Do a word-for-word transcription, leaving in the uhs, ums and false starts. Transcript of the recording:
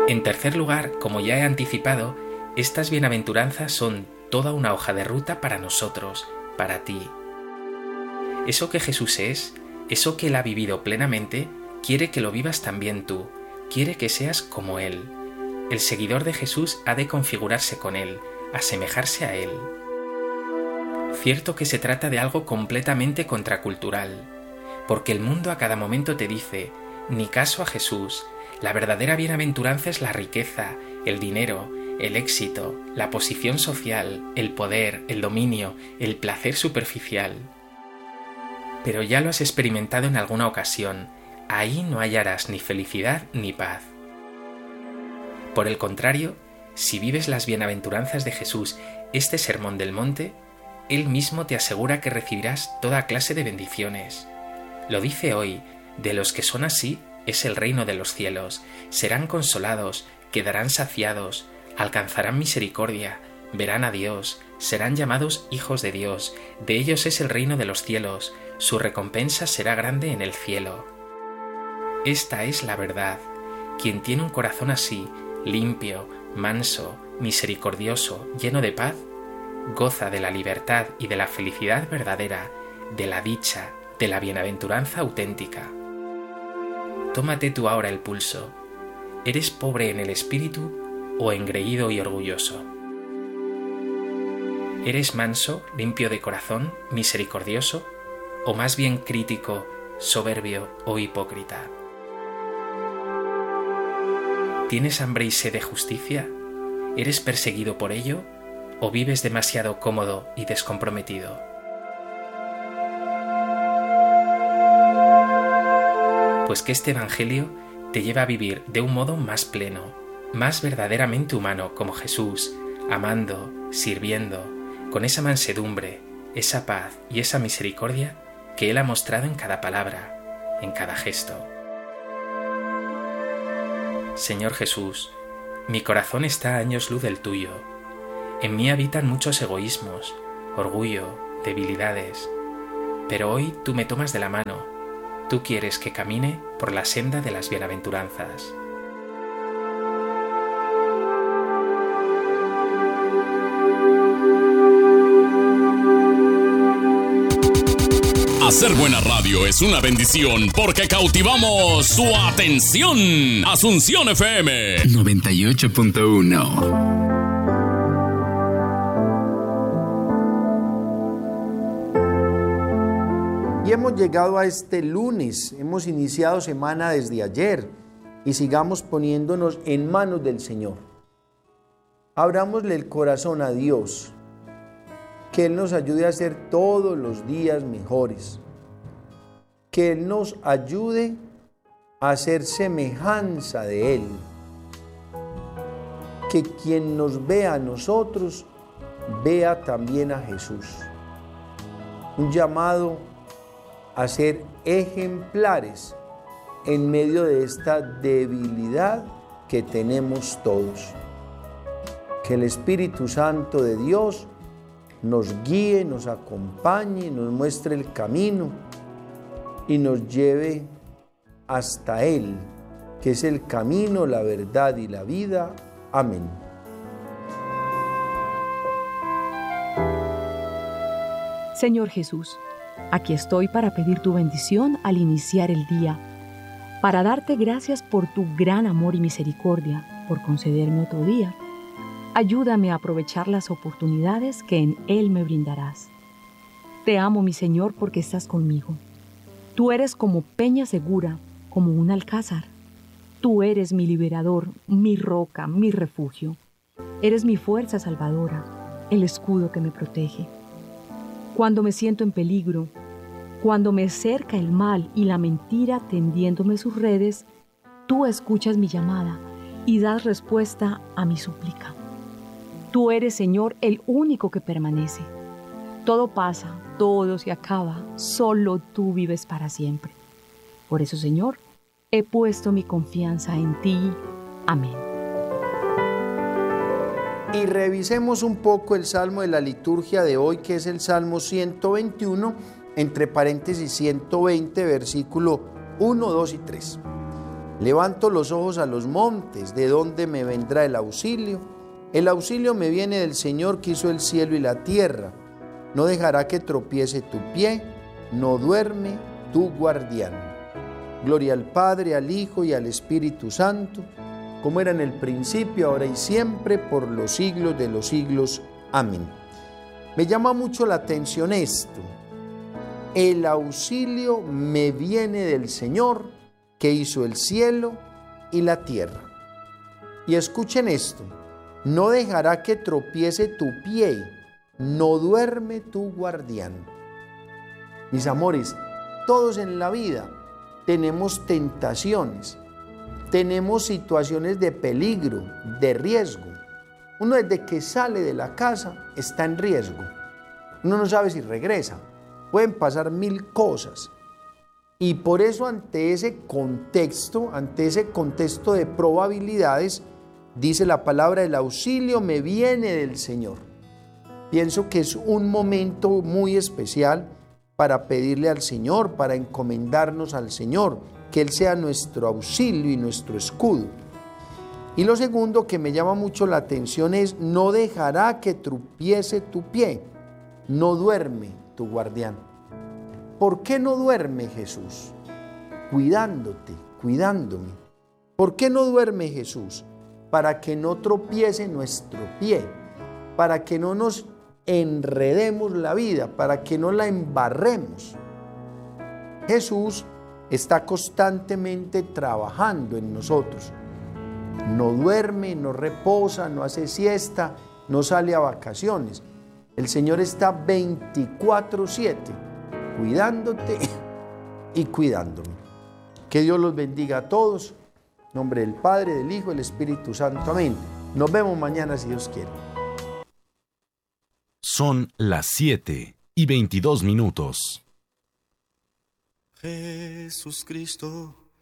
En tercer lugar, como ya he anticipado, estas bienaventuranzas son toda una hoja de ruta para nosotros, para ti. Eso que Jesús es, eso que Él ha vivido plenamente, quiere que lo vivas también tú, quiere que seas como Él. El seguidor de Jesús ha de configurarse con Él, asemejarse a Él. Cierto que se trata de algo completamente contracultural, porque el mundo a cada momento te dice, ni caso a Jesús, la verdadera bienaventuranza es la riqueza, el dinero, el éxito, la posición social, el poder, el dominio, el placer superficial. Pero ya lo has experimentado en alguna ocasión, ahí no hallarás ni felicidad ni paz. Por el contrario, si vives las bienaventuranzas de Jesús, este sermón del monte, Él mismo te asegura que recibirás toda clase de bendiciones. Lo dice hoy, de los que son así es el reino de los cielos, serán consolados, quedarán saciados, alcanzarán misericordia, verán a Dios, serán llamados hijos de Dios, de ellos es el reino de los cielos, su recompensa será grande en el cielo. Esta es la verdad. Quien tiene un corazón así, limpio, manso, misericordioso, lleno de paz, goza de la libertad y de la felicidad verdadera, de la dicha, de la bienaventuranza auténtica. Tómate tú ahora el pulso. ¿Eres pobre en el espíritu o engreído y orgulloso? ¿Eres manso, limpio de corazón, misericordioso, o más bien crítico, soberbio o hipócrita? ¿Tienes hambre y sed de justicia? ¿Eres perseguido por ello o vives demasiado cómodo y descomprometido? Pues que este Evangelio te lleva a vivir de un modo más pleno, más verdaderamente humano como Jesús, amando, sirviendo, con esa mansedumbre, esa paz y esa misericordia que Él ha mostrado en cada palabra, en cada gesto. Señor Jesús, mi corazón está a años luz del tuyo. En mí habitan muchos egoísmos, orgullo, debilidades, pero hoy tú me tomas de la mano. Tú quieres que camine por la senda de las bienaventuranzas. Hacer buena radio es una bendición porque cautivamos su atención. Asunción F M noventa y ocho punto uno. Y hemos llegado a este lunes, hemos iniciado semana desde ayer y sigamos poniéndonos en manos del Señor. Abrámosle el corazón a Dios, que Él nos ayude a ser todos los días mejores, que Él nos ayude a ser semejanza de Él, que quien nos vea a nosotros, vea también a Jesús. Un llamado a ser ejemplares en medio de esta debilidad que tenemos todos. Que el Espíritu Santo de Dios nos guíe, nos acompañe, nos muestre el camino y nos lleve hasta Él, que es el camino, la verdad y la vida. Amén. Señor Jesús, aquí estoy para pedir tu bendición al iniciar el día, para darte gracias por tu gran amor y misericordia, por concederme otro día. Ayúdame a aprovechar las oportunidades que en Él me brindarás. Te amo, mi Señor, porque estás conmigo. Tú eres como peña segura, como un alcázar. Tú eres mi liberador, mi roca, mi refugio. Eres mi fuerza salvadora, el escudo que me protege. Cuando me siento en peligro, cuando me cerca el mal y la mentira tendiéndome sus redes, tú escuchas mi llamada y das respuesta a mi súplica. Tú eres, Señor, el único que permanece. Todo pasa, todo se acaba, solo tú vives para siempre. Por eso, Señor, he puesto mi confianza en ti. Amén. Y revisemos un poco el salmo de la liturgia de hoy, que es el Salmo ciento veintiuno, entre paréntesis ciento veinte, versículo uno, dos y tres. Levanto los ojos a los montes, ¿de dónde me vendrá el auxilio? El auxilio me viene del Señor que hizo el cielo y la tierra. No dejará que tropiece tu pie, no duerme tu guardián. Gloria al Padre, al Hijo y al Espíritu Santo, como era en el principio, ahora y siempre, por los siglos de los siglos. Amén. Me llama mucho la atención esto. El auxilio me viene del Señor, que hizo el cielo y la tierra. Y escuchen esto, no dejará que tropiece tu pie, no duerme tu guardián. Mis amores, todos en la vida tenemos tentaciones, tenemos situaciones de peligro, de riesgo. Uno desde que sale de la casa está en riesgo. Uno no sabe si regresa. Pueden pasar mil cosas. Y por eso ante ese contexto, ante ese contexto de probabilidades, dice la palabra, el auxilio me viene del Señor. Pienso que es un momento muy especial para pedirle al Señor, para encomendarnos al Señor, que Él sea nuestro auxilio y nuestro escudo. Y lo segundo que me llama mucho la atención es, no dejará que tropiece tu pie, no duerme tu guardián. ¿Por qué no duerme Jesús? Cuidándote, cuidándome. ¿Por qué no duerme Jesús? Para que no tropiece nuestro pie, para que no nos enredemos la vida, para que no la embarremos. Jesús está constantemente trabajando en nosotros. No duerme, no reposa, no hace siesta, no sale a vacaciones. El Señor está veinticuatro siete cuidándote y cuidándome. Que Dios los bendiga a todos. En nombre del Padre, del Hijo y del Espíritu Santo. Amén. Nos vemos mañana si Dios quiere. Son las siete y veintidós minutos. Jesús Cristo,